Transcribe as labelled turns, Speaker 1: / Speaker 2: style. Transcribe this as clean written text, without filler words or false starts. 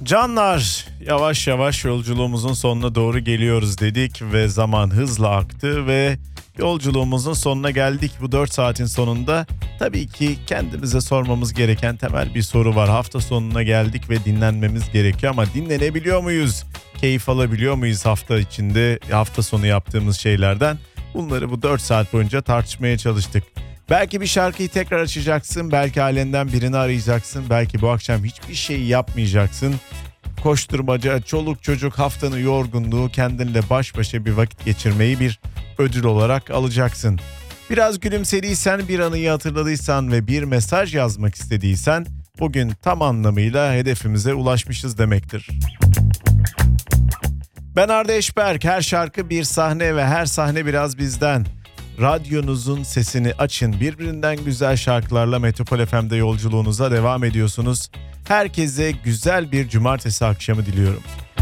Speaker 1: Canlar, yavaş yavaş yolculuğumuzun sonuna doğru geliyoruz dedik ve zaman hızla aktı ve yolculuğumuzun sonuna geldik. Bu 4 saatin sonunda tabii ki kendimize sormamız gereken temel bir soru var. Hafta sonuna geldik ve dinlenmemiz gerekiyor ama dinlenebiliyor muyuz? Keyif alabiliyor muyuz hafta içinde, hafta sonu yaptığımız şeylerden? Bunları bu 4 saat boyunca tartışmaya çalıştık. Belki bir şarkıyı tekrar açacaksın, belki ailenden birini arayacaksın, belki bu akşam hiçbir şey yapmayacaksın. Koşturmaca, çoluk çocuk, haftanın yorgunluğu, kendinle baş başa bir vakit geçirmeyi bir ödül olarak alacaksın. Biraz gülümsediysen, bir anıyı hatırladıysan ve bir mesaj yazmak istediysen bugün tam anlamıyla hedefimize ulaşmışız demektir. Ben Arda Eşberk, her şarkı bir sahne ve her sahne biraz bizden. Radyonuzun sesini açın, birbirinden güzel şarkılarla Metropol FM'de yolculuğunuza devam ediyorsunuz. Herkese güzel bir cumartesi akşamı diliyorum.